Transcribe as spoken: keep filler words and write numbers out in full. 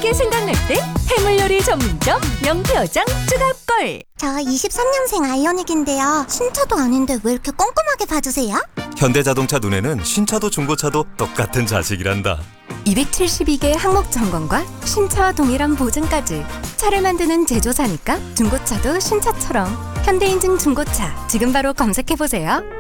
게 생각날 때 해물요리 전문점 명태어장 쭈갑걸. 저 이십삼 년생 아이오닉인데요. 신차도 아닌데 왜 이렇게 꼼꼼하게 봐주세요? 현대자동차 눈에는 신차도 중고차도 똑같은 자식이란다. 이백칠십이 개 항목 점검과 신차와 동일한 보증까지. 차를 만드는 제조사니까 중고차도 신차처럼. 현대인증 중고차 지금 바로 검색해보세요.